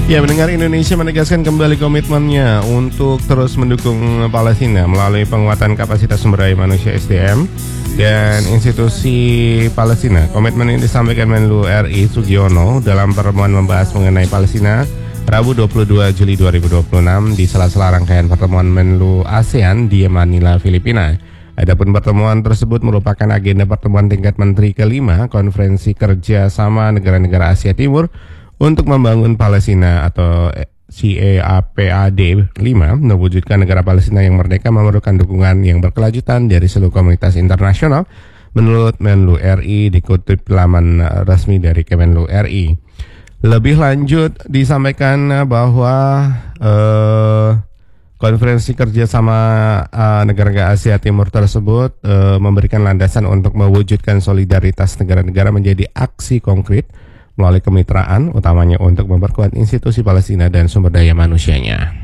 Ya, mendengar Indonesia menegaskan kembali komitmennya untuk terus mendukung Palestina melalui penguatan kapasitas sumber daya manusia SDM dan institusi Palestina. Komitmen ini disampaikan Menlu RI Sugiono dalam pertemuan membahas mengenai Palestina Rabu 22 Juli 2026 di sela-sela rangkaian pertemuan Menlu ASEAN di Manila, Filipina. Adapun pertemuan tersebut merupakan agenda pertemuan tingkat menteri kelima Konferensi Kerja Sama Negara-Negara Asia Timur untuk membangun Palestina atau CAPAD 5, mewujudkan negara Palestina yang merdeka memerlukan dukungan yang berkelanjutan dari seluruh komunitas internasional, menurut Menlu RI dikutip laman resmi dari Kemenlu RI. Lebih lanjut disampaikan bahwa Konferensi Kerjasama Negara-Negara Asia Timur tersebut memberikan landasan untuk mewujudkan solidaritas negara-negara menjadi aksi konkret melalui kemitraan, utamanya untuk memperkuat institusi Palestina dan sumber daya manusianya.